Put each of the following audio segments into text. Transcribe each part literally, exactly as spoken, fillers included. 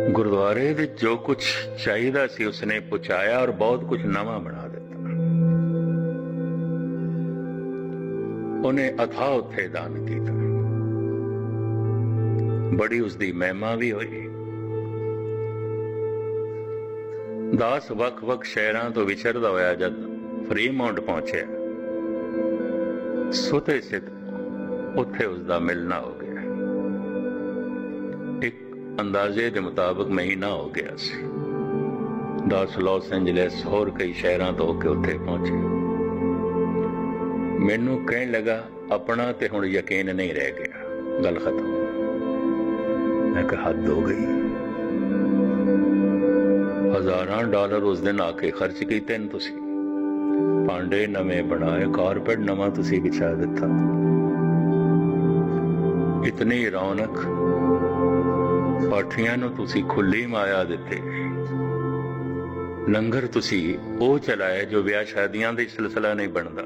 ਗੁਰਦੁਆਰੇ ਵਿੱਚ ਜੋ ਕੁਝ ਚਾਹੀਦਾ ਸੀ ਉਸਨੇ ਪਹੁੰਚਾਇਆ ਔਰ ਬਹੁਤ ਕੁਝ ਨਵਾਂ ਬਣਾ ਦਿੱਤਾ। ਉਹਨੇ ਅਥਾਹ ਉੱਥੇ ਦਾਨ ਕੀਤਾ, ਬੜੀ ਉਸਦੀ ਮਹਿਮਾ ਵੀ ਹੋਈ। ਦਾਸ ਵੱਖ-ਵੱਖ ਸ਼ਹਿਰਾਂ ਤੋਂ ਵਿਚਰਦਾ ਹੋਇਆ ਜਦ ਫਰੀਮਾਉਂਟ ਪਹੁੰਚਿਆ, ਸੁਤੇ ਸਿੱਧ ਉੱਥੇ ਉਸਦਾ ਮਿਲਣਾ ਹੋ ਗਿਆ। ਇੱਕ ਅੰਦਾਜ਼ੇ ਦੇ ਮੁਤਾਬਕ ਮਹੀਨਾ ਹੋ ਗਿਆ ਸੀ। ਦਾਸ ਲਾਸ ਐਂਜਲਸ ਹੋਰ ਕਈ ਸ਼ਹਿਰਾਂ ਤੋਂ ਹੋ ਕੇ ਉੱਥੇ ਪਹੁੰਚੇ। ਮੈਨੂੰ ਕਹਿਣ ਲੱਗਾ ਆਪਣਾ ਤੇ ਹੁਣ ਯਕੀਨ ਨਹੀਂ ਰਹਿ ਗਿਆ, ਗੱਲ ਖਤਮ। ਮੈਂ ਕਿਹਾ ਹੱਦ ਹੋ ਗਈ। ਹਜ਼ਾਰਾਂ ਡਾਲਰ ਉਸ ਦਿਨ ਆ ਕੇ ਖਰਚ ਕੀਤੇ ਨੇ ਤੁਸੀਂ, ਭਾਂਡੇ ਨਵੇਂ ਬਣਾਏ, ਕਾਰਪੇਟ ਨਵਾਂ ਤੁਸੀਂ ਵਿਛਾ ਦਿੱਤਾ, ਇਤਨੀ ਰੌਣਕ, ਪਾਠੀਆਂ ਨੂੰ ਤੁਸੀਂ ਖੁੱਲੀ ਮਾਇਆ ਦਿੱਤੇ, ਲੰਗਰ ਤੁਸੀਂ ਉਹ ਚਲਾਏ ਜੋ ਵਿਆਹ ਸ਼ਾਦੀਆਂ ਦਾ ਸਿਲਸਿਲਾ ਨਹੀਂ ਬਣਦਾ।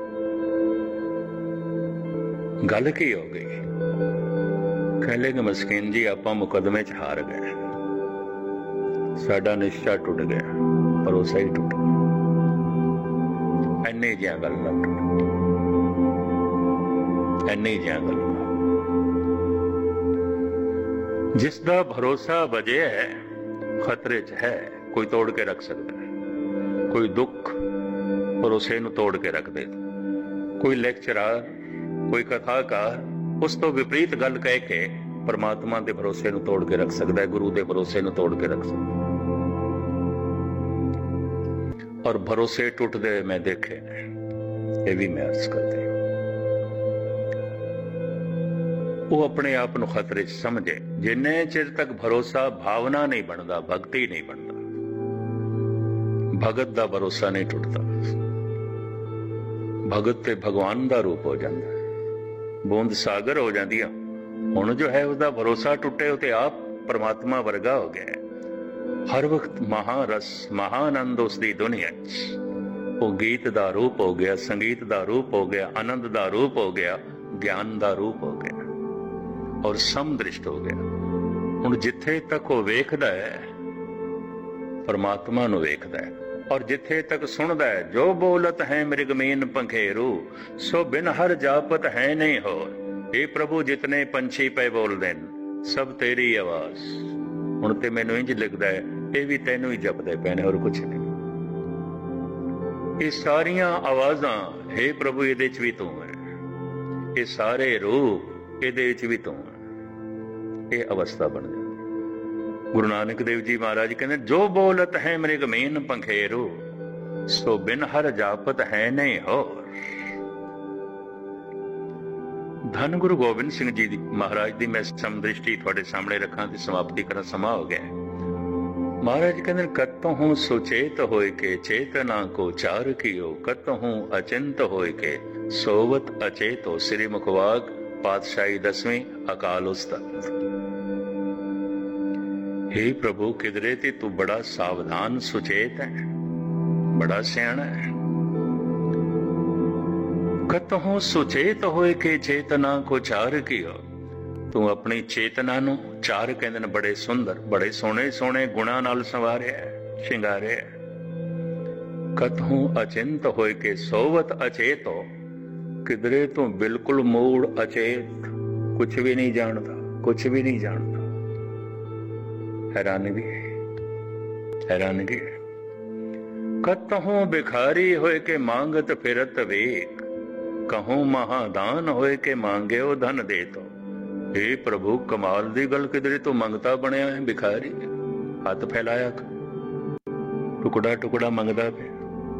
ਗੱਲ ਕੀ ਹੋ ਗਈ? ਕਹਿੰਦੇ ਕਿ ਮਸਕੀਨ ਜੀ ਆਪਾਂ ਮੁਕੱਦਮੇ 'ਚ ਹਾਰ ਗਏ, ਸਾਡਾ ਨਿਸ਼ਚਾ ਟੁੱਟ ਗਿਆ, ਭਰੋਸਾ ਹੀ ਟੁੱਟ ਗਿਆ। ਇੰਨੀ ਜਿਹੀਆਂ ਗੱਲਾਂ ਇੰਨੀ ਜਿਹੀਆਂ ਗੱਲਾਂ ਜਿਸ ਦਾ ਭਰੋਸਾ ਵਜਿਆ ਹੈ ਖਤਰੇ 'ਚ ਹੈ। ਕੋਈ ਤੋੜ ਕੇ ਰੱਖ ਸਕਦਾ ਹੈ, ਕੋਈ ਦੁੱਖ ਭਰੋਸੇ ਨੂੰ ਤੋੜ ਕੇ ਰੱਖ ਦੇ। ਕੋਈ ਲੈਕਚਰਰ, ਕੋਈ ਕਥਾਕਾਰ ਉਸ ਤੋਂ ਵਿਪਰੀਤ ਗੱਲ ਕਹਿ ਕੇ ਪਰਮਾਤਮਾ ਦੇ ਭਰੋਸੇ ਨੂੰ ਤੋੜ ਕੇ ਰੱਖ ਸਕਦਾ ਹੈ, ਗੁਰੂ ਦੇ ਭਰੋਸੇ ਨੂੰ ਤੋੜ ਕੇ ਰੱਖ ਸਕਦਾ ਹੈ। ਔਰ ਭਰੋਸੇ ਟੁੱਟਦੇ ਮੈਂ ਦੇਖੇ ਨੇ, ਇਹ ਵੀ ਮੈਂ ਅਰਜ਼ ਕਰਦਾ। ਉਹ ਆਪਣੇ ਆਪ ਨੂੰ ਖਤਰੇ 'ਚ ਸਮਝੇ। ਜਿੰਨੇ ਚਿਰ ਤੱਕ ਭਰੋਸਾ ਭਾਵਨਾ ਨਹੀਂ ਬਣਦਾ, ਭਗਤੀ ਨਹੀਂ ਬਣਦਾ, ਭਗਤ ਦਾ ਭਰੋਸਾ ਨਹੀਂ ਟੁੱਟਦਾ। ਭਗਤ ਤੇ ਭਗਵਾਨ ਦਾ ਰੂਪ ਹੋ ਜਾਂਦਾ, ਬੂੰਦ ਸਾਗਰ ਹੋ ਜਾਂਦੀ ਆ। ਹੁਣ ਜੋ ਹੈ ਉਹਦਾ ਭਰੋਸਾ ਟੁੱਟੇ, ਉਹ ਤੇ ਆਪ ਪਰਮਾਤਮਾ ਵਰਗਾ ਹੋ ਗਿਆ। ਹਰ ਵਕਤ ਮਹਾਰਸ, ਮਹਾਨੰਦ ਉਸਦੀ ਦੁਨੀਆ 'ਚ। ਉਹ ਗੀਤ ਦਾ ਰੂਪ ਹੋ ਗਿਆ, ਸੰਗੀਤ ਦਾ ਰੂਪ ਹੋ ਗਿਆ, ਆਨੰਦ ਦਾ ਰੂਪ ਹੋ ਗਿਆ, ਗਿਆਨ ਦਾ ਰੂਪ ਹੋ ਗਿਆ ਔਰ ਸਮਦ੍ਰਿਸ਼ਟ ਹੋ ਗਿਆ। ਹੁਣ ਜਿੱਥੇ ਤੱਕ ਉਹ ਵੇਖਦਾ ਹੈ ਪਰਮਾਤਮਾ ਨੂੰ ਵੇਖਦਾ ਹੈ, ਔਰ ਜਿੱਥੇ ਤੱਕ ਸੁਣਦਾ ਹੈ ਜੋ ਬੋਲਤ ਹੈ ਮ੍ਰਿਗਮੀਨ ਪੰਖੇਰੂ, ਸੋ ਬਿਨ ਹਰ ਜਾਪਤ ਹੈ ਨਹੀਂ ਹੋਰ। ਇਹ ਪ੍ਰਭੂ ਜਿਤਨੇ ਪੰਛੀ ਪਏ ਬੋਲਦੇ ਨੇ ਸਭ ਤੇਰੀ ਆਵਾਜ਼। ਹੁਣ ਤੇ ਮੈਨੂੰ ਇੰਝ ਲੱਗਦਾ ਹੈ ਇਹ ਵੀ ਤੈਨੂੰ ਹੀ ਜਪਦੇ ਪਏ ਨੇ, ਹੋਰ ਕੁਛ ਨਹੀਂ। ਇਹ ਸਾਰੀਆਂ ਆਵਾਜ਼ਾਂ, ਹੇ ਪ੍ਰਭੂ ਇਹਦੇ 'ਚ ਵੀ ਤੂੰ ਹੈ, ਇਹ ਸਾਰੇ ਰੂਪ ਇਹਦੇ 'ਚ ਵੀ ਤੂੰ ਹੈ। ਇਹ ਅਵਸਥਾ ਬਣ ਜਾਂਦੀ। ਗੁਰੂ ਨਾਨਕ ਦੇਵ ਜੀ ਮਹਾਰਾਜ ਕਹਿੰਦੇ ਜੋ ਬੋਲਤ ਹੈ ਮ੍ਰਿਗਮੀਨ ਪੰਖੇਰੂ, ਸੋ ਬਿਨ ਹਰ ਜਾਪਤ ਹੈ ਨਹੀਂ ਹੋਰ। ਧੰਨ ਗੁਰੂ ਗੋਬਿੰਦ ਸਿੰਘ ਜੀ ਦੀ ਮਹਾਰਾਜ ਦੀ ਮੈਂ ਸਮਦ੍ਰਿਸ਼ਟੀ ਤੁਹਾਡੇ ਸਾਹਮਣੇ ਰੱਖਾਂ ਤੇ ਸਮਾਪਤੀ ਕਰਨ ਸਮਾਂ ਹੋ ਗਿਆ। ਮਹਾਰਾਜ ਕਹਿੰਦੇ ਕਤਹੁ ਸੁਚੇਤ ਹੋਇ ਕੇ ਚੇਤਨਾ ਕੋ ਚਾਰ ਕੀਓ, ਕਤਹੁ ਅਚਿੰਤ ਹੋਇ ਕੇ ਸੋਵਤ ਅਚੇਤੋ। ਸ੍ਰੀ ਮੁਖਵਾਕ ਪਾਤਸ਼ਾਹੀ ਦਸਵੀਂ ਅਕਾਲ ਉਸਤਤ। हे प्रभु किधरे ते तू बड़ा सावधान सुचेत है, बड़ा सियाणा है। कतहों सुचेत होए के चेतना को चार कियो, तू अपनी चेतना नू चार कहंदे ने बड़े सुंदर, बड़े सोहणे सोहणे गुणां नाल संवारिया शिंगारिया। कतहों अचिंत होए के सोवत अचेतो, किधरे तू बिल्कुल मूड़ अचेत, कुछ भी नहीं जानता, कुछ भी नहीं जानता। हैरानगी हैरानगी। कतहों भिखारी होए के मांगत फिरत वेक, कहूं महादान होए के मांगे ओ धन दे तो। हे प्रभु कमाल दी गल, किधरे तू मंगता बनया है भिखारी, हथ फैलाया टुकड़ा टुकड़ा मंगदा पे।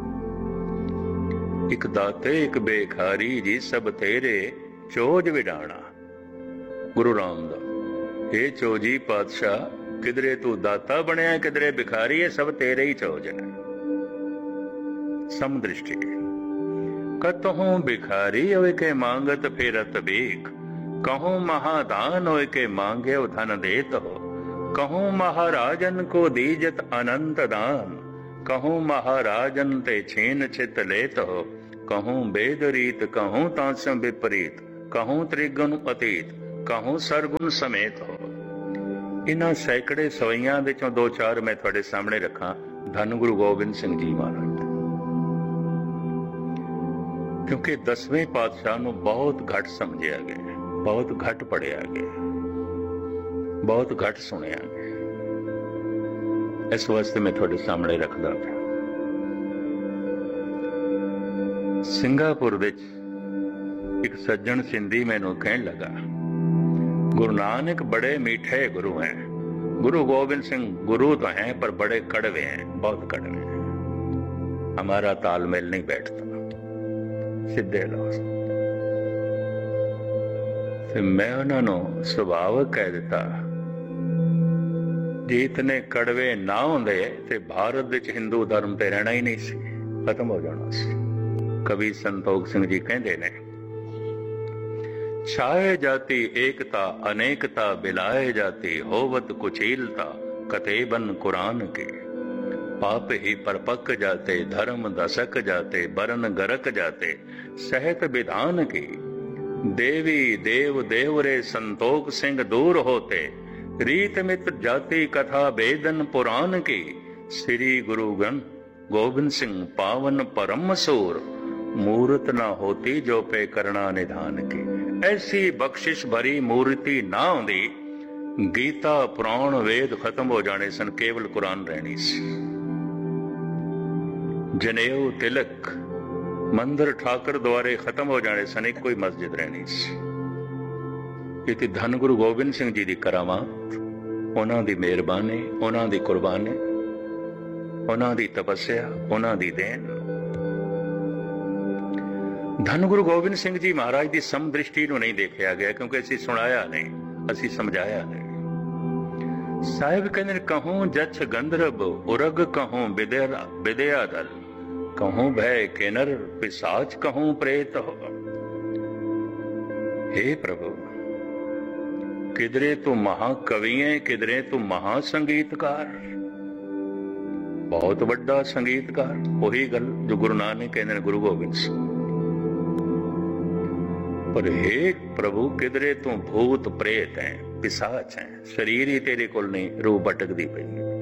एक दाते एक बेखारी जी सब तेरे चोज विडाणा। गुरु रामदास हे चोजी पातशाह, किधरे तू दाता बनया, किधरे भिखारी है, सब तेरे ही चोज है। समदृष्टि। कतहों भिखारी होए के मांगत फिरत भीख, कहूं महादान होए के मांगे ओ धन देत हो। कहूं महाराजन को दीजत अनंत दान, कहूं महाराजन ते छीन छित लेत हो। कहूं वेद रीत, कहूं तांसम विपरीत, कहूं त्रिगुण अतीत, कहूं सरगुण समेत हो। इन्हां सैकड़े सवैयां विचों दो चार मैं तुहाडे सामने रखां धन गुरु गोबिंद सिंह जी महाराज, क्योंकि दसवें पातशाह नूं बहुत घट समझिया गया, बहुत घट पढ़िया गया, बहुत घट सुनिया गया। इस वास्ते मैं तुहाडे सामने रखदा पिया। सिंगापुर विच एक सज्जन सिंधी मैनू कहण लगा, गुरु नानक बड़े मीठे गुरु हैं, गुरु गोबिंद सिंह गुरु तो हैं पर बड़े कड़वे हैं, बहुत कड़वे हैं, हमारा तालमेल नहीं बैठता। सीधे लफ्ज़ ते मैं उन्होंने सुभावक कह दिता, जे इतने कड़वे ना होंदे ते भारत विच हिंदू धर्म ते रहना ही नहीं सी, खत्म हो जाना सी। कवि संतोख सिंह जी कहते ने, छाए जाती एकता अनेकता बिलाए जाती, होवत कुचीलता कतेबन कुरान के, पाप ही परपक जाते धर्म दशक जाते, बरन गरक जाते सहत विधान की, देवी देव देवरे संतोख सिंह दूर होते, रीत मित जाति कथा वेदन पुराण की, श्री गुरुगन गोबिंद सिंह पावन परम सूर, मूर्त ना होती जो पे करना निधान की। ऐसी बख्शिश भरी मूर्ति ना होंदी, गीता पुराण वेद खत्म हो जाने सन, केवल कुरान रहनी सी। जनेऊ तिलक मंदिर ठाकर द्वारे खत्म हो जाने सन, एक कोई मस्जिद रहनी सी। इति धन गुरु गोबिंद सिंह जी की करामात, उन्हां दी मेहरबानी, उन्हां दी कुर्बानी, उन्हां दी तपस्या, उन्हां दी देन। धन गुरु गोबिंद सिंह जी महाराज की समदृष्टि नूं नहीं देखा गया, क्योंकि असीं सुनाया नहीं, असीं समझाया नहीं। साहिब कहते, कहूं जछ गंधर्व उरग, कहूं विद्या विद्या दल, कहूं भय किन्नर पिशाच, कहूं प्रेत हो। हे प्रभु, किधरे तू महाकवि है, किधरे तू महासंगीतकार, बहुत बड़ा संगीतकार। वही गल जो गुरु नानक कहते गुरु गोबिंद सिंह। पर हे प्रभु, किधरे तू भूत प्रेत है, पिशाच है, शरीर ही तेरे कोल नहीं, रूह भटकदी पई।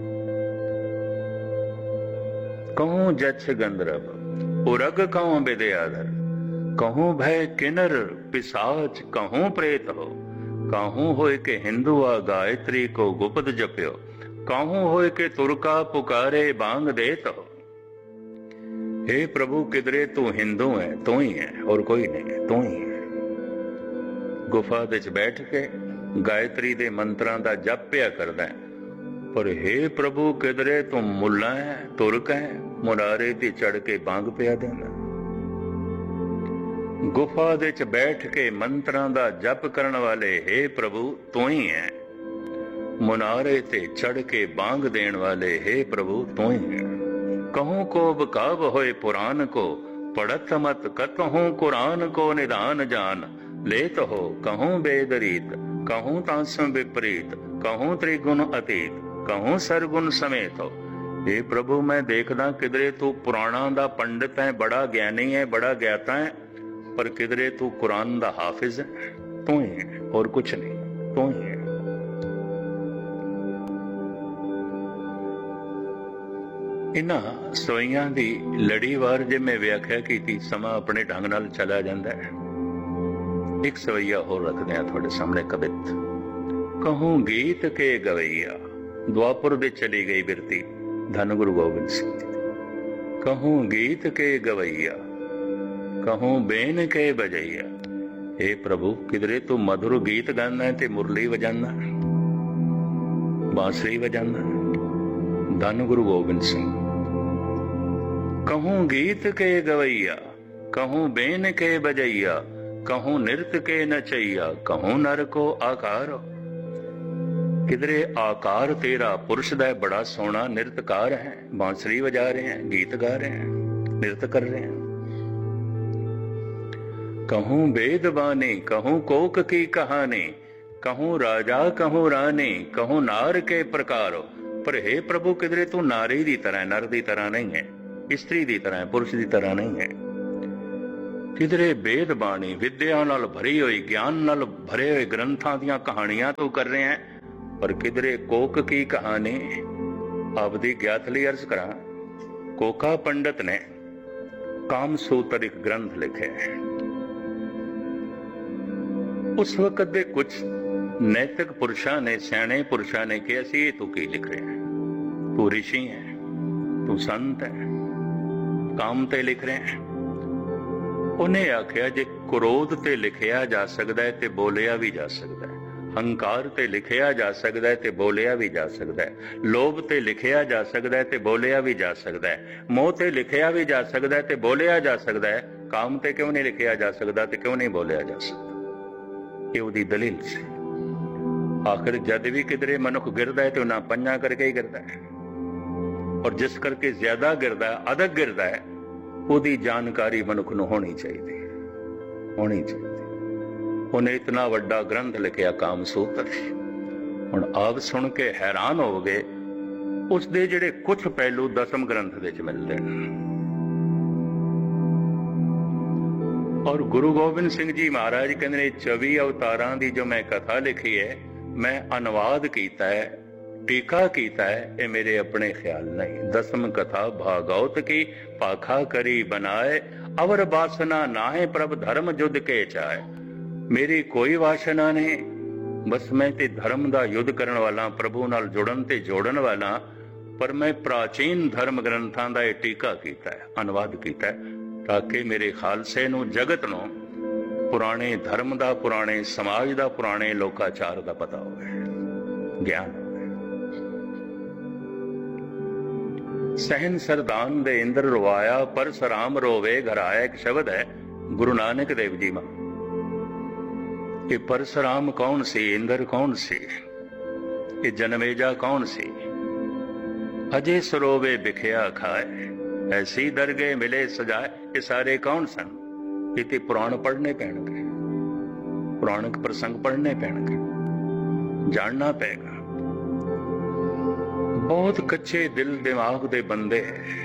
कहूं जछ गंधर्व उरग, कहूं विद्याधर, कहूं भय किन्नर पिशाच, कहूं प्रेत हो। कहूं होए के हिंदू आ गायत्री को गुप्त जप्यो, कहूं होए के तुरका पुकारे बांग देत हो। हे प्रभु, किधरे तू हिंदू है, तू ही है और कोई नहीं है, तू ही है। गुफा विच बैठ के गायत्री दे मंत्रां दा जप पिया करदा है, पर हे प्रभु, किधरे तू मुल्ला है, तुरक है, मुनारे ते चढ़ के बांग पिया देंदा। गुफा विच बैठ के मंत्रां दा जप करन वाले हे प्रभु तू ही है, मुनारे ते चढ़ के बांग देण वाले हे प्रभु तू ही है। कहूं को बकाब होए पुराण को, पढ़त मत कतहूं कुरान को निदान जान, लेत हो कहूं बेदरीत, कहूं तासम विपरीत, कहूं त्रिगुण अतीत, कहूं सरगुण समेत हो। हे प्रभु, मैं देखदा किधरे तू पुराणा दा पंडित है, बड़ा ज्ञानी है, बड़ा ज्ञाता है, पर किधरे तू कुरान दा हाफिज है, तू ही है और कुछ नहीं, तू ही है। इन्हां सोइयां दी लड़ीवार जे मैं व्याख्या की, समा अपने ढंग नाल चला जांदा है। एक सवैया होर रखदे हां तुहाडे सामने कवित। कहूं गीत के गवैया, द्वापुर दे चली गई बिरती धन गुरु गोबिंद सिंह जी। कहूं गीत के गवैया, कहूं बेन के बजैया। हे प्रभु, किधरे तू मधुर गीत गाना है ते मुरली बजाना, बांसुरी बजाना, धन गुरु गोबिंद सिंह। कहूं गीत के गवैया, कहूं बेन के बजैया, कहूं नृत्य के नचैया, कहूं नर को आकार। किधरे आकार तेरा पुरुष दा बड़ा सोना नृत्यकार है, बांसुरी बजा रहे हैं, गीत गा रहे हैं, नृत्य कर रहे हैं। कहूं वेद बानी, कहूं कोक की कहानी, कहूं राजा कहूं रानी, कहूं नार के प्रकारो। पर हे प्रभु, किधरे तू नारी दी तरह, नर दी तरह नहीं है, स्त्री दी तरह, पुरुष दी तरह नहीं है। किधरे वेद बाणी, विद्या नाल भरी हुई, ज्ञान नाल भरे हुए ग्रंथां दियां कहानियां तू कर रहे हैं, पर किधरे कोक की कहानी आपदी ज्ञात लई अर्ज करा। कोका पंडित ने कामसूत्र एक ग्रंथ लिखे है। उस वक्त दे कुछ नैतिक पुरुषां ने, सियाणे पुरुषां ने कहा सी तू की लिख रहा है, तू ऋषि है, तू संत है, काम ते लिख रहे हैं। उन्हें आख्या जे क्रोध ते लिखिया जा सकता है ते बोलिया भी जा सकता है, हंकार ते लिखिया जा सकता है ते बोलिया भी जा सकता है, लोभ ते लिखिया जा सकता है ते बोलिया भी जा सकता है, मोह ते लिखिया भी जा सकता है ते बोलिया जा सकता है, काम ते क्यों नहीं लिखिया जा सकता ते क्यों नहीं बोलिया जा सकता। ये उदी दलील से आखिर जद भी किधरे मनुख गिरदा है तो ना पंजा करके ही गिरदा है, और जिस करके ज्यादा गिरदा है, अधिक गिरदा है, उदी जानकारी मनुख नूं होनी चाहिए, होनी चाहिए। उन्हें इतना वड्डा ग्रंथ लिखिया कामसूत्र। हुण आप सुन के हैरान हो गए, उसदे जिहड़े कुछ पहलू दसम ग्रंथ दे विच मिलदे ने। और गुरु गोबिंद सिंह जी महाराज कहंदे ने चौबी अवतारां दी जो मैं कथा लिखी है, मैं अनुवाद कीता है, टीका कीता है, ये मेरे अपने ख्याल नहीं। दसम कथा भागवत की पाखा करी बनाए, अवर वासना नाहे प्रभ धर्म युद्ध के चाहे। मेरी कोई वासना नहीं, बस मैं ते धर्म दा युद्ध करन वाला, प्रभु नाल जुड़न ते जोड़न वाला, पर मैं प्राचीन धर्म ग्रंथां दा टीका कीता है, अनुवाद कीता है, ताकि मेरे खालसे नूं, जगत नूं पुराने धर्म दा, पुराने समाज दा, पुराने लोकाचार दा पता होवे, ज्ञान होवे। सहन सरदान दे इंद्र रोवाया, परसराम रोवे घर आया, एक शब्द है गुरु नानक देव जी मां। ये परसराम कौन सी, इंद्र कौन सी, ये जनमेजा कौन सी। अजय सरोवे बिखिया खाए, ऐसी दरगे मिले सजाए, ये सारे कौन सन। ये पुराण पढ़ने पैणगे, पुराणिक प्रसंग पढ़ने पैणगे, जानना पेगा। बहुत कच्चे दिल दिमाग दे बंदे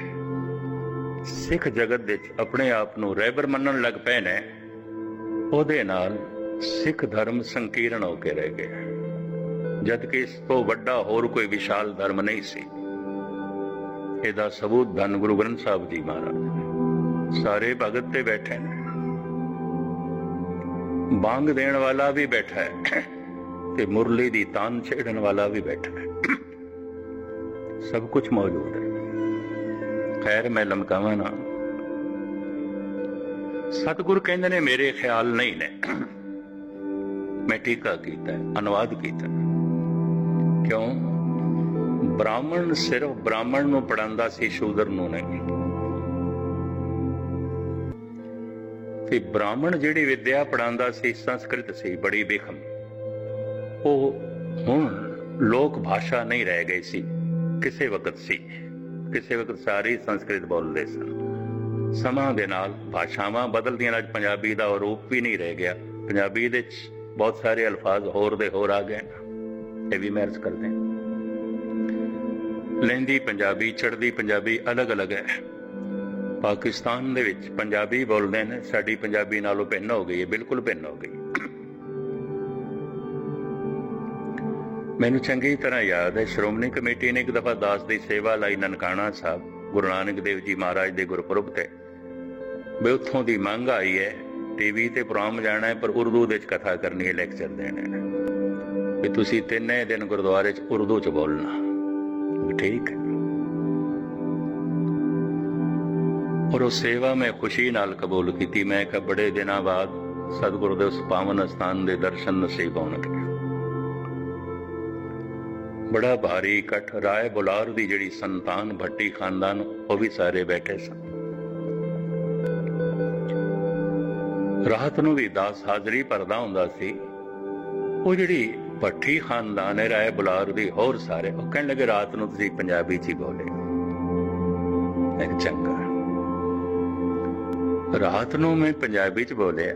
सिख जगत दे अपने आप नूं रहबर मनन लग पए ने, ओदे नाल सिख धर्म संकीर्ण होके रह गया, जबकि इस तो वड्डा होर कोई विशाल धर्म नहीं सी। ਇਹਦਾ सबूत धन गुरु ग्रंथ साहब जी महाराज। सारे भगत ते बैठे ने, बांग देण वाला भी बैठा है ते मुरली दी तान छेड़न वाला भी बैठा है, सब कुछ मौजूद है। खैर मैं लमकावा ना, सतगुरु कहंदे ने मेरे ख्याल नहीं ने, मैं टीका कीता है, अनुवाद कीता। क्यों? ब्राह्मण सिर्फ ब्राह्मण नूं पढ़ांदा सी, शूदर नूं नहीं। ते ब्राह्मण जिहड़ी विद्या पढ़ांदा सी संस्कृत सी, बड़ी बेखम। ਉਹ ਹੁਣ ਲੋਕ ਭਾਸ਼ਾ ਨਹੀਂ ਰਹਿ ਗਈ ਸੀ, ਕਿਸੇ ਵਕਤ ਸੀ, ਕਿਸੇ ਵਕਤ ਸਾਰੇ ਸੰਸਕ੍ਰਿਤ ਬੋਲਦੇ ਸਨ। ਸਮਾਂ ਦੇ ਨਾਲ ਭਾਸ਼ਾਵਾਂ ਬਦਲਦੀਆਂ, ਅੱਜ ਪੰਜਾਬੀ ਦਾ ਰੂਪ ਵੀ ਨਹੀਂ ਰਹਿ ਗਿਆ। ਪੰਜਾਬੀ ਦੇ ਵਿੱਚ ਬਹੁਤ ਸਾਰੇ ਅਲਫਾਜ਼ ਹੋਰ ਦੇ ਹੋਰ ਆ ਗਏ, ਇਹ ਵੀ ਮੈਂ ਅਰਜ਼ ਕਰਦੇ ਹਾਂ। ਲਹਿੰਦੀ ਪੰਜਾਬੀ, ਚੜ੍ਹਦੀ ਪੰਜਾਬੀ ਅਲੱਗ ਅਲੱਗ ਹੈ। ਪਾਕਿਸਤਾਨ ਦੇ ਵਿੱਚ ਪੰਜਾਬੀ ਬੋਲਦੇ ਨੇ, ਸਾਡੀ ਪੰਜਾਬੀ ਨਾਲੋਂ ਭਿੰਨ ਹੋ ਗਈ ਹੈ, ਬਿਲਕੁਲ ਭਿੰਨ ਹੋ ਗਈ। ਮੈਨੂੰ ਚੰਗੀ ਤਰ੍ਹਾਂ ਯਾਦ ਹੈ, ਸ਼੍ਰੋਮਣੀ ਕਮੇਟੀ ਨੇ ਇੱਕ ਦਫਾ ਦਾਸ ਦੀ ਸੇਵਾ ਲਈ ਨਨਕਾਣਾ ਸਾਹਿਬ ਗੁਰੂ ਨਾਨਕ ਦੇਵ ਜੀ ਮਹਾਰਾਜ ਦੇ ਗੁਰਪੁਰਬ ਤੇ, ਵੀ ਉੱਥੋਂ ਦੀ ਮੰਗ ਆਈ ਹੈ ਟੀਵੀ ਤੇ ਪ੍ਰੋਗਰਾਮ ਜਾਣਾ ਹੈ, ਪਰ ਉਰਦੂ ਦੇ ਵਿੱਚ ਕਥਾ ਕਰਨੀ ਹੈ, ਲੈਕਚਰ ਦੇਣੇ ਨੇ, ਵੀ ਤੁਸੀਂ ਤਿੰਨੇ ਦਿਨ ਗੁਰਦੁਆਰੇ 'ਚ ਉਰਦੂ 'ਚ ਬੋਲਣਾ। ਠੀਕ ਹੈ। ਔਰ ਉਹ ਸੇਵਾ ਮੈਂ ਖੁਸ਼ੀ ਨਾਲ ਕਬੂਲ ਕੀਤੀ। ਮੈਂ ਕਿਹਾ ਬੜੇ ਦਿਨਾਂ ਬਾਅਦ ਸਤਿਗੁਰੂ ਦੇ ਉਸ ਪਾਵਨ ਅਸਥਾਨ ਦੇ ਦਰਸ਼ਨ ਨਸੀਬ ਹੋਣਗੇ। ਬੜਾ ਭਾਰੀ ਇਕੱਠ, ਰਾਏ ਬੁਲਾਰ ਦੀ ਜਿਹੜੀ ਸੰਤਾਨ ਭੱਟੀ ਖਾਨਦਾਨ, ਉਹ ਵੀ ਸਾਰੇ ਬੈਠੇ ਸਨ। ਰਾਤ ਨੂੰ ਵੀ ਦਾਸ ਹਾਜ਼ਰੀ ਭਰਦਾ ਹੁੰਦਾ ਸੀ। ਉਹ ਜਿਹੜੀ ਭੱਟੀ ਖਾਨਦਾਨ ਹੈ, ਰਾਏ ਬੁਲਾਰ ਦੀ, ਹੋਰ ਸਾਰੇ, ਉਹ ਕਹਿਣ ਲੱਗੇ ਰਾਤ ਨੂੰ ਤੁਸੀਂ ਪੰਜਾਬੀ 'ਚ ਹੀ ਬੋਲੇ। ਚੰਗਾ, ਰਾਤ ਨੂੰ ਮੈਂ ਪੰਜਾਬੀ 'ਚ ਬੋਲਿਆ।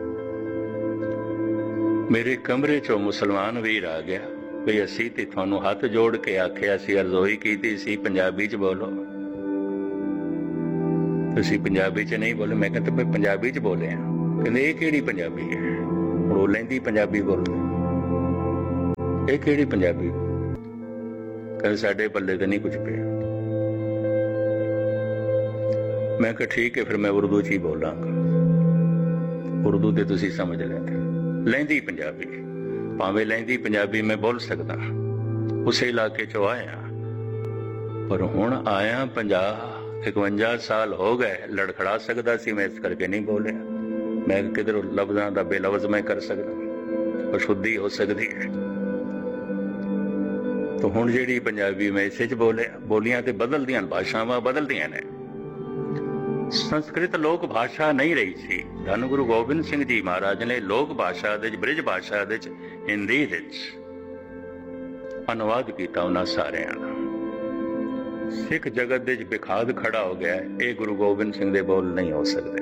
ਮੇਰੇ ਕਮਰੇ 'ਚੋਂ ਮੁਸਲਮਾਨ ਵੀਰ ਆ ਗਿਆ ਵੀ ਅਸੀਂ ਤੇ ਤੁਹਾਨੂੰ ਹੱਥ ਜੋੜ ਕੇ ਆਖਿਆ ਸੀ, ਅਰਜ਼ੋਈ ਕੀਤੀ ਸੀ ਪੰਜਾਬੀ 'ਚ ਬੋਲੋ, ਤੁਸੀਂ ਪੰਜਾਬੀ 'ਚ ਨਹੀਂ ਬੋਲੇ। ਮੈਂ ਕਹਿੰਦਾ ਮੈਂ ਪੰਜਾਬੀ 'ਚ ਬੋਲਿਆ। ਕਹਿੰਦੇ ਇਹ ਕਿਹੜੀ ਪੰਜਾਬੀ ਹੈ? ਉਹ ਲਹਿੰਦੀ ਪੰਜਾਬੀ ਬੋਲਦੇ। ਇਹ ਕਿਹੜੀ ਪੰਜਾਬੀ? ਕਹਿੰਦੇ ਸਾਡੇ ਪੱਲੇ ਤੇ ਨਹੀਂ ਕੁਝ ਪਿਆ। ਮੈਂ ਕਿਹਾ ਠੀਕ ਹੈ, ਫਿਰ ਮੈਂ ਉਰਦੂ ਚ ਹੀ ਬੋਲਾਂਗਾ। ਉਰਦੂ ਤੇ ਤੁਸੀਂ ਸਮਝ ਲੈਂਦੇ। ਲਹਿੰਦੀ ਪੰਜਾਬੀ, ਭਾਵੇਂ ਲਹਿੰਦੀ ਪੰਜਾਬੀ ਮੈਂ ਬੋਲ ਸਕਦਾ, ਉਸੇ ਇਲਾਕੇ ਚੋਂ ਆਇਆ, ਪਰ ਹੁਣ ਆਇਆ ਪੰਜਾਹ ਇਕਵੰਜਾ ਸਾਲ ਹੋ ਗਏ। ਲੜਖੜਾ ਸਕਦਾ ਸੀ ਮੈਂ, ਇਸ ਕਰਕੇ ਨਹੀਂ ਬੋਲਿਆ। ਮੈਂ ਕਿਧਰੋਂ ਲਫ਼ਜ਼ਾਂ ਦਾ ਬੇਲਫ਼ਜ਼ ਮੈਂ ਕਰ ਸਕਦਾ, ਅਸ਼ੁੱਧੀ ਹੋ ਸਕਦੀ ਹੈ। ਤਾਂ ਹੁਣ ਜਿਹੜੀ ਪੰਜਾਬੀ ਮੈਂ ਇਸੇ 'ਚ ਬੋਲਿਆ, ਬੋਲੀਆਂ ਤੇ ਬਦਲਦੀਆਂ, ਭਾਸ਼ਾਵਾਂ ਬਦਲਦੀਆਂ ਨੇ। ਸੰਸਕ੍ਰਿਤ ਲੋਕ ਭਾਸ਼ਾ ਨਹੀਂ ਰਹੀ ਸੀ। ਧੰਨ ਗੁਰੂ ਗੋਬਿੰਦ ਸਿੰਘ ਜੀ ਮਹਾਰਾਜ ਨੇ ਲੋਕ ਭਾਸ਼ਾ ਦੇ, ਬ੍ਰਿਜ ਭਾਸ਼ਾ ਦੇ, ਹਿੰਦੀ ਦੇ ਅਨੁਵਾਦ ਕੀਤਾ ਉਹਨਾਂ ਸਾਰਿਆਂ ਦਾ। ਸਿੱਖ ਜਗਤ ਦੇ ਵਿੱਚ ਵਿਖਾਦ ਖੜਾ ਹੋ ਗਿਆ, ਇਹ ਗੁਰੂ ਗੋਬਿੰਦ ਸਿੰਘ ਦੇ ਬੋਲ ਨਹੀਂ ਹੋ ਸਕਦੇ।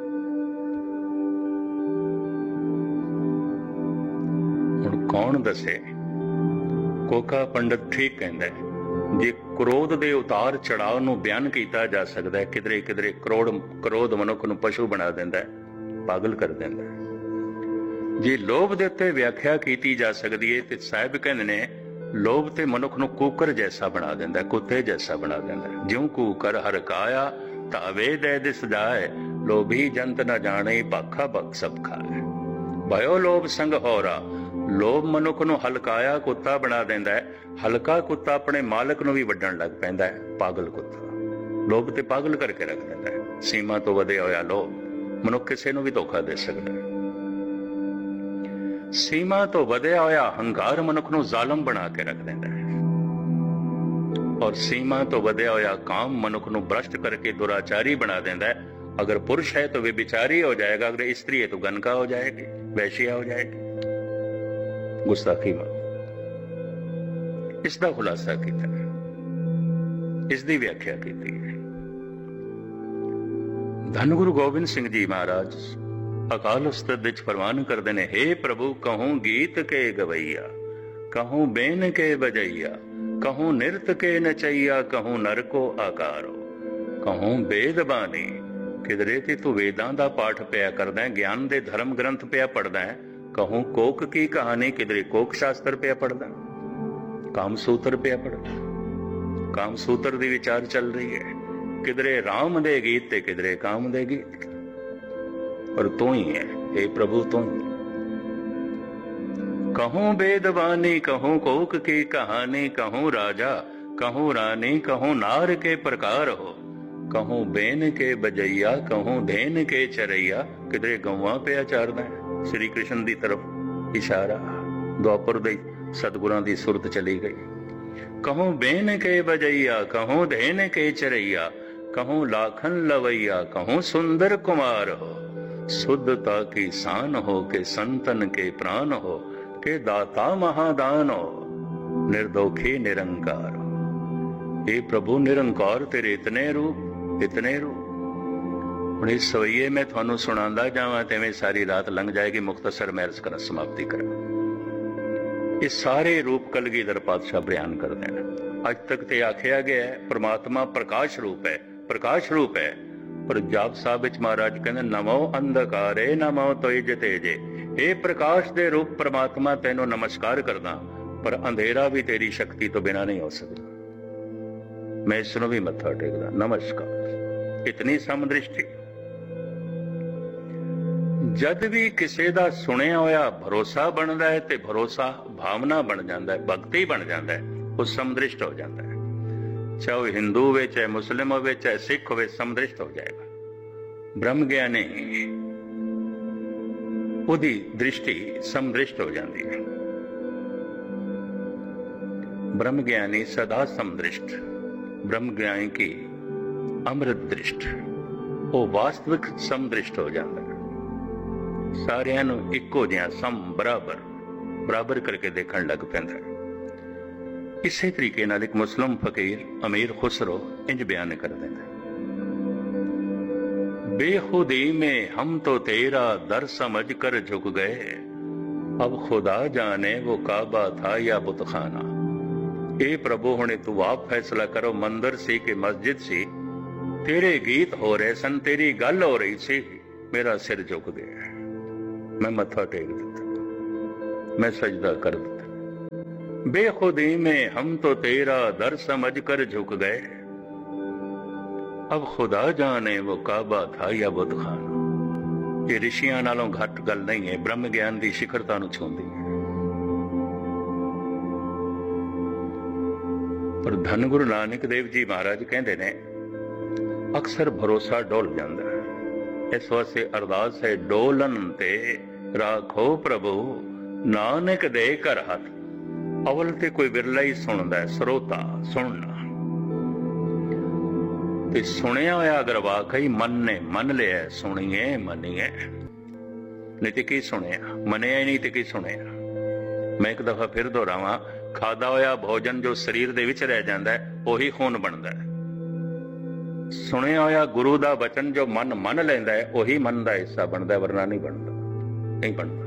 ਹੁਣ ਕੌਣ ਦੱਸੇ? ਕੋਕਾ ਪੰਡਤ ਠੀਕ ਕਹਿੰਦਾ, ਜੇ ਕ੍ਰੋਧ ਦੇ ਉਤਾਰ ਚੜਾਅ ਨੂੰ ਬਿਆਨ ਕੀਤਾ ਜਾ ਸਕਦਾ ਹੈ, ਕਿਧਰੇ ਕਿਧਰੇ ਕਰੋੜ ਕ੍ਰੋਧ ਮਨੁੱਖ ਨੂੰ ਪਸ਼ੂ ਬਣਾ ਦਿੰਦਾ, ਪਾਗਲ ਕਰ ਦਿੰਦਾ। ਜੇ ਲੋਭ ਦੇ ਉੱਤੇ ਵਿਆਖਿਆ ਕੀਤੀ ਜਾ ਸਕਦੀ ਹੈ ਤੇ ਸਾਹਿਬ ਕਹਿੰਦੇ ਨੇ ਲੋਭ ਤੇ ਮਨੁੱਖ ਨੂੰ ਕੂਕਰ ਜੈਸਾ ਬਣਾ ਦਿੰਦਾ, ਕੁੱਤੇ ਜੈਸਾ ਬਣਾ ਦਿੰਦਾ। ਜਿਉਂ ਕੂਕਰ ਹਰ ਕਾਇਆ ਤਾਵੇ ਦੇ ਦਿਸ ਜਾਏ, ਲੋਭੀ ਜੰਤ ਨਾ ਜਾਣੇ ਭਾਖਾ ਭਖ ਸਭ ਖਾਏ। ਭਇਓ ਲੋਭ ਸੰਗ ਹੋਰਾ, ਲੋਭ ਮਨੁੱਖ ਨੂੰ ਹਲਕਾਇਆ ਕੁੱਤਾ ਬਣਾ ਦਿੰਦਾ ਹੈ। ਹਲਕਾ ਕੁੱਤਾ ਆਪਣੇ ਮਾਲਕ ਨੂੰ ਵੀ ਵੱਢਣ ਲੱਗ ਪੈਂਦਾ ਹੈ, ਪਾਗਲ ਕੁੱਤਾ। ਲੋਭ ਤੇ ਪਾਗਲ ਕਰਕੇ ਰੱਖ ਦਿੰਦਾ ਹੈ। ਸੀਮਾ ਤੋਂ ਵਧਿਆ ਹੋਇਆ ਲੋਭ, ਮਨੁੱਖ ਕਿਸੇ ਨੂੰ ਵੀ ਧੋਖਾ ਦੇ ਸਕਦਾ ਹੈ। ਸੀਮਾ ਤੋਂ ਵਧਿਆ ਹੋਇਆ ਹੰਕਾਰ ਮਨੁੱਖ ਨੂੰ ਜ਼ਾਲਮ ਬਣਾ ਕੇ ਰੱਖ ਦਿੰਦਾ ਹੈ। ਔਰ ਸੀਮਾ ਤੋਂ ਵਧਿਆ ਹੋਇਆ ਕਾਮ ਮਨੁੱਖ ਨੂੰ ਭ੍ਰਸ਼ਟ ਕਰਕੇ ਦੁਰਾਚਾਰੀ ਬਣਾ ਦਿੰਦਾ ਹੈ। ਅਗਰ ਪੁरुष है तो व्यभिचारी हो जाएगा, अगर स्त्री है तो गनका हो जाएगी, वैश्या हो जाएगी। गुस्ताखी में इसका खुलासा किया, इसकी व्याख्या की है। धन गुरु गोबिंद सिंह जी महाराज अकाल उस्ताद विच फरमान करते हैं, हे प्रभु कहूं गीत के गवैया, कहूं बेन के बजैया, कहूं नृत के नचैया, कहूं नर को आकारो, कहूं वेद बानी। किधरे ते तू वेदां दा पाठ पिया करदा है, ज्ञान दे धर्म ग्रंथ पिया पढ़दा है। कहूं कोक की कहानी, किधरे कोक शास्त्र पिया पढ़दा, काम सूत्र पिया पढ़दा, काम सूत्र दी विचार चल रही है। किधरे राम दे गीत ते किधरे काम दे गीत, और तू ही है हे प्रभु, तू ही। कहूं वेदवानी, कहूं कोक की कहानी, कहूं राजा, कहूं रानी, कहूं नार के प्रकार हो, कहूं बेन के बजैया, कहूं धेन के चरैया। किधरे गौवा पिया चारदा है, श्री कृष्ण की तरफ इशारा, द्वापर दे सतगुरां दी सुरत चली गई। कहूं बेन के बजैया, कहूं धेन के चरैया, कहूं लाखन लवैया, कहूं सुंदर कुमार हो, शुद्धता की शान हो, के संतन के प्राण हो, के दाता महादान हो, निर्दोखी निरंकार हो। हे प्रभु निरंकार तेरे इतने रूप, इतने रूप। ਹੁਣ ਇਸ ਸਵਈਏ ਮੈਂ ਤੁਹਾਨੂੰ ਸੁਣਾਉਂਦਾ ਜਾਵਾਂ ਤੇਵੇਂ ਸਾਰੀ ਰਾਤ ਲੰਘ ਜਾਏਗੀ। ਮੁਖਤਸਰ ਮੈਂ ਅਰਜ਼ ਕਰਾਂ, ਸਮਾਪਤੀ ਕਰਾਂ। ਇਹ ਸਾਰੇ ਰੂਪ ਕਲਗੀਧਰ ਪਾਤਸ਼ਾਹ ਬਿਆਨ ਕਰਦੇ ਨੇ। ਅੱਜ ਤੱਕ ਤੇ ਆਖਿਆ ਗਿਆ ਹੈ ਪ੍ਰਮਾਤਮਾ ਪ੍ਰਕਾਸ਼ ਰੂਪ ਹੈ, ਪ੍ਰਕਾਸ਼ ਰੂਪ ਹੈ। ਪਰ ਜਾਪ ਸਾਹਿਬ ਵਿੱਚ ਮਹਾਰਾਜ ਕਹਿੰਦੇ ਨਮੋ ਅੰਧਕਾਰੇ ਨਮੋ ਤੇਜ ਤੇਜੇ। ਇਹ ਪ੍ਰਕਾਸ਼ ਦੇ ਰੂਪ ਪ੍ਰਮਾਤਮਾ ਤੈਨੂੰ ਨਮਸਕਾਰ ਕਰਦਾ, ਪਰ ਅੰਧੇਰਾ ਵੀ ਤੇਰੀ ਸ਼ਕਤੀ ਤੋਂ ਬਿਨਾਂ ਨਹੀਂ ਹੋ ਸਕਦਾ। ਮੈਂ ਇਸ ਨੂੰ ਵੀ ਮੱਥਾ ਟੇਕਦਾ, ਨਮਸਕਾਰ। ਇਤਨੀ ਸਮਦ੍ਰਿਸ਼ਟੀ। जद भी किसी का सुनिया होया भरोसा बनता है तो भरोसा भावना बन जाता है, भगती बन जाता है, वो समदृष्ट हो जाता है। चाहे वो हिंदू हो, चाहे मुस्लिम हो, चाहे सिख हो, समदृष्ट हो जाएगा। ब्रह्म ज्ञानी उदी दृष्टि समदृष्ट हो जाती है। ब्रह्म ज्ञानी सदा समदृष्ट, ब्रह्म ज्ञानी की अमृत दृष्ट, वो वास्तविक समदृष्ट हो जाता है। ਸਾਰਿਆਂ ਨੂੰ ਇੱਕੋ ਜਿਹਾ ਸਮ ਬਰਾਬਰ ਬਰਾਬਰ ਕਰਕੇ ਦੇਖਣ ਲੱਗ ਪੈਂਦਾ ਹੈ। ਇਸੇ ਤਰੀਕੇ ਨਾਲ ਇੱਕ ਮੁਸਲਿਮ ਫਕੀਰ ਅਮੀਰ ਖੁਸਰੋ ਇੰਜ ਬਿਆਨ ਕਰ ਦਿੰਦਾ, बेखुदी में हम तो तेरा दर समझ कर झुक गए, अब खुदा जाने वो काबा था या बुतखाना। ए प्रभु हुणे तू आप फैसला करो, मंदिर सी कि मस्जिद सी। तेरे गीत हो रहे सन, तेरी गल हो रही सी, मेरा सिर झुक गया, मैं मत्था टेक दिता, मैं सजदा कर दिता। बेखुदी में हम तो तेरा दर समझ कर झुक गए, अब खुदा जाने वो काबा था या बुत खाना। ये ऋषियां नालों घट गल नहीं है, ब्रह्म ज्ञान की शिखरता नूं छूंदी है। पर धन गुरु नानक देव जी महाराज कहते ने अक्सर भरोसा डोल जाता है। इस वास्ते अरदास है, डोलन ते राखो प्रभु नानक दे कर हथ। अवल ते कोई विरला ही सुनदा है, श्रोता सुनना ते सुनिया होया अगर वाकई मन ने मन लिया, सुनिए मनिए, नहीं तो की सुनिया, मनिया ही नहीं तो की सुनिया। मैं एक दफा फिर दोहरावां, खादा होया भोजन जो शरीर दे विच रह जांदा है वही खून बनदा है। सुनिया होया गुरु दा वचन जो मन मन लैंदा है वही मन दा हिस्सा बनदा है, वरना नहीं बनदा, नहीं बनदा।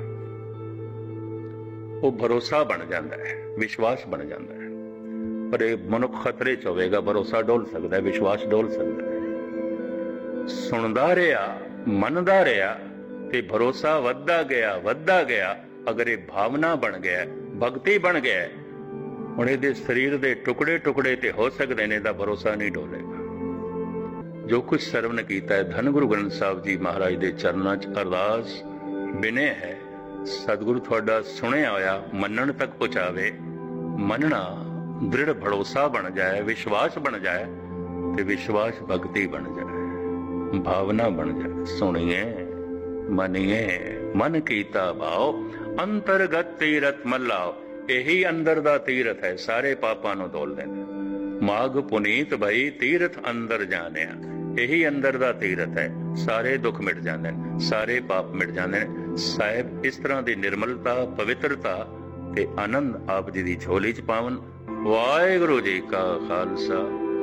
वो भरोसा बन जाता है, विश्वास बन जाता है। पर एक मनुख खतरे च होवेगा, भरोसा डोल सकता है, विश्वास डोल सकता है। सुनदा रहा, मनदा रहा ते भरोसा वधदा गया वधदा गया। अगर ये भावना बन गया, भगती बन गया, हुण इहदे शरीर दे टुकड़े टुकड़े ते हो सकदे ने, तां भरोसा नहीं डोलेगा। जो कुछ सरवण कीता है, धन गुरु ग्रंथ साहिब जी महाराज दे चरनां च अरदास बिने है, सतगुरु थोड़ा सुनिया होया मनन तक पहुंचावे। मनना दृढ़ भरोसा बन जाए, विश्वास बन जाए, ते विश्वास भक्ति बन जाए, भावना बन जाए। सुनिए मनिए मन कीता भाव, अंतरगत तीरथ मल्लाओ। यही अंदर दा तीरथ है, सारे पापां नूं धोल देंदा। माग पुनीत भई तीरथ अंदर जानिया। यही अंदर दा तीरथ है, सारे दुख मिट जाते हैं, सारे पाप मिट जाते हैं। साहिब इस तरह की निर्मलता, पवित्रता ते आनंद आप जी दी झोली च पावन। वाहिगुरु जी का Khalsa.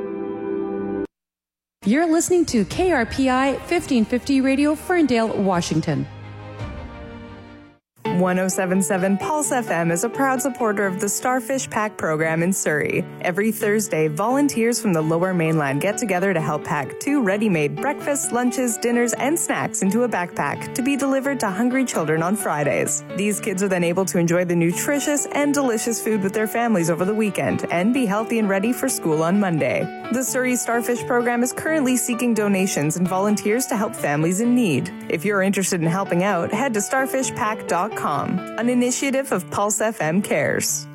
You're listening to K R P I fifteen fifty Radio, Ferndale, Washington. one oh seven point seven Pulse F M is a proud supporter of the Starfish Pack program in Surrey. Every Thursday, volunteers from the Lower Mainland get together to help pack two ready-made breakfasts, lunches, dinners, and snacks into a backpack to be delivered to hungry children on Fridays. These kids are then able to enjoy the nutritious and delicious food with their families over the weekend and be healthy and ready for school on Monday. The Surrey Starfish program is currently seeking donations and volunteers to help families in need. If you're interested in helping out, head to starfish pack dot com, an initiative of Pulse F M Cares.